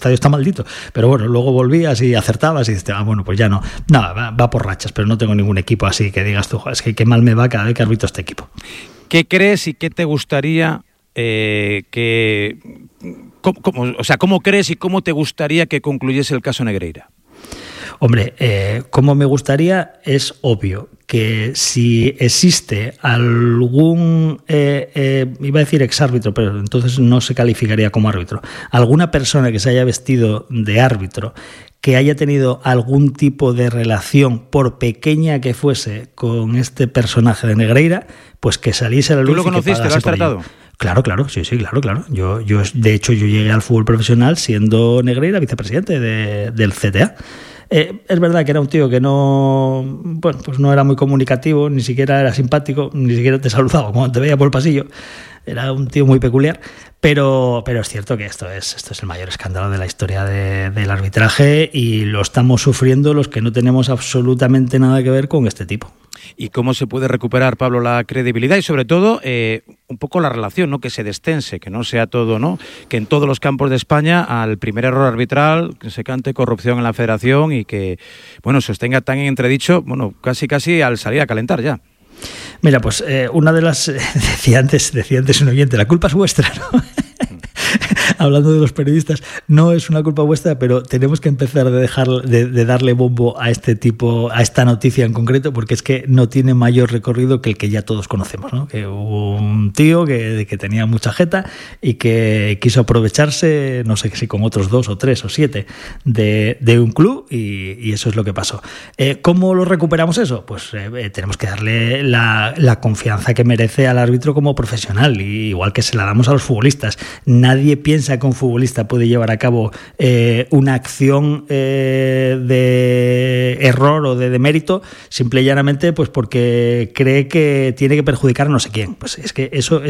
estadio está maldito, pero bueno, luego volvías y acertabas y dices, bueno, pues ya no. Nada, va por rachas, pero no tengo ningún equipo así que digas tú, es que qué mal me va cada vez que arbitro este equipo. ¿Qué crees y qué te gustaría ¿cómo crees y cómo te gustaría que concluyese el caso Negreira? Hombre, como me gustaría, es obvio que si existe algún, iba a decir exárbitro, pero entonces no se calificaría como árbitro, alguna persona que se haya vestido de árbitro, que haya tenido algún tipo de relación, por pequeña que fuese, con este personaje de Negreira, pues que saliese a la luz. ¿Tú lo conociste, lo has tratado? Claro, sí, claro. Yo, de hecho, yo llegué al fútbol profesional siendo Negreira vicepresidente del CTA. Es verdad que era un tío que pues no era muy comunicativo, ni siquiera era simpático, ni siquiera te saludaba cuando te veía por el pasillo. Era un tío muy peculiar, pero es cierto que esto es el mayor escándalo de la historia del arbitraje y lo estamos sufriendo los que no tenemos absolutamente nada que ver con este tipo. ¿Y cómo se puede recuperar, Pablo, la credibilidad y sobre todo un poco la relación, ¿no? Que se destense, que no sea todo, ¿no? Que en todos los campos de España al primer error arbitral que se cante corrupción en la federación y que, bueno, se os tenga tan en entredicho, bueno, casi al salir a calentar ya. Mira, pues una de las decía antes un oyente, la culpa es vuestra, ¿no? Hablando de los periodistas, no es una culpa vuestra, pero tenemos que empezar de darle bombo a este tipo, a esta noticia en concreto, porque es que no tiene mayor recorrido que el que ya todos conocemos, ¿no? Que hubo un tío que tenía mucha jeta y que quiso aprovecharse, no sé si con otros 2 o 3 o 7 de un club y eso es lo que pasó. ¿Cómo lo recuperamos eso? Pues tenemos que darle la confianza que merece al árbitro como profesional, igual que se la damos a los futbolistas. Nadie piensa que un futbolista puede llevar a cabo una acción de error o de demérito simple y llanamente pues porque cree que tiene que perjudicar a no sé quién. Pues es que eso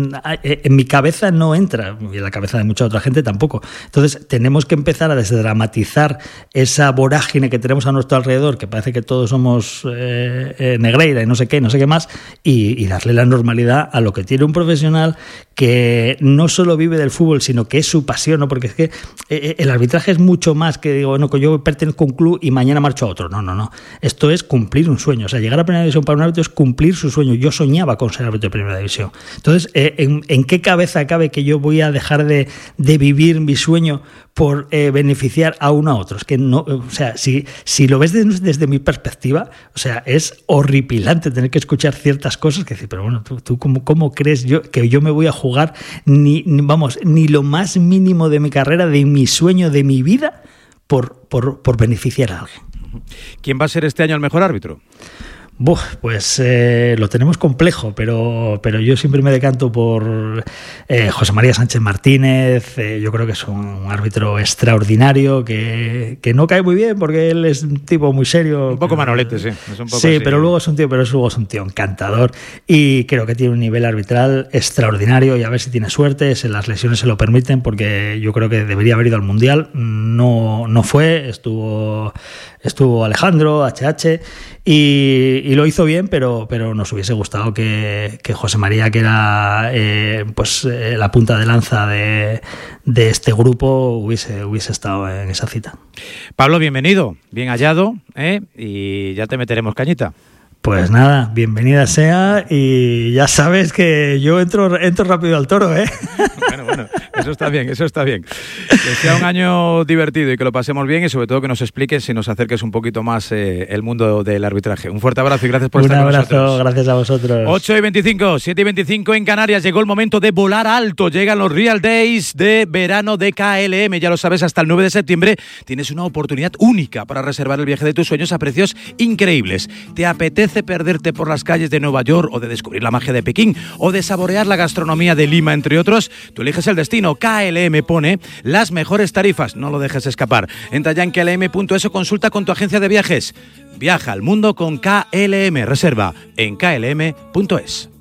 en mi cabeza no entra y en la cabeza de mucha otra gente tampoco. Entonces tenemos que empezar a desdramatizar esa vorágine que tenemos a nuestro alrededor, que parece que todos somos Negreira y no sé qué más, y darle la normalidad a lo que tiene un profesional que no solo vive del fútbol, sino que es su pasión, ¿no? Porque es que el arbitraje es mucho más que digo, no, que yo pertenezco a un club y mañana marcho a otro. No. Esto es cumplir un sueño. O sea, llegar a primera división para un árbitro es cumplir su sueño. Yo soñaba con ser árbitro de primera división. Entonces, ¿en qué cabeza cabe que yo voy a dejar de vivir mi sueño por beneficiar a uno a otro? Es que no, o sea, si lo ves desde mi perspectiva, o sea, es horripilante tener que escuchar ciertas cosas que decir, pero bueno, tú ¿cómo crees que yo me voy a jugar ni lo más mínimo de mi carrera, de mi sueño, de mi vida, por beneficiar a alguien? ¿Quién va a ser este año el mejor árbitro? Pues lo tenemos complejo, pero yo siempre me decanto por José María Sánchez Martínez. Yo creo que es un árbitro extraordinario que no cae muy bien porque él es un tipo muy serio. Un poco manolete, sí. Es un poco sí, así. Pero luego es un tío encantador y creo que tiene un nivel arbitral extraordinario y a ver si tiene suerte, si las lesiones se lo permiten, porque yo creo que debería haber ido al Mundial. No fue, estuvo Alejandro, HH, y lo hizo bien, pero nos hubiese gustado que José María, que era la punta de lanza de este grupo, hubiese estado en esa cita. Pablo, bienvenido, bien hallado, y ya te meteremos cañita. Pues nada, bienvenida sea, y ya sabes que yo entro rápido al toro, ¿eh? Bueno, eso está bien. Que sea un año divertido y que lo pasemos bien y sobre todo que nos expliques y nos acerques un poquito más el mundo del arbitraje. Un fuerte abrazo y gracias por estar con nosotros. Un abrazo, gracias a vosotros. 8:25, 7:25 en Canarias. Llegó el momento de volar alto. Llegan los Real Days de verano de KLM. Ya lo sabes, hasta el 9 de septiembre tienes una oportunidad única para reservar el viaje de tus sueños a precios increíbles. ¿Te apetece perderte por las calles de Nueva York o de descubrir la magia de Pekín o de saborear la gastronomía de Lima, entre otros? Tú eliges el destino. KLM pone las mejores tarifas. No lo dejes escapar. Entra ya en klm.es o consulta con tu agencia de viajes. Viaja al mundo con KLM. Reserva en klm.es.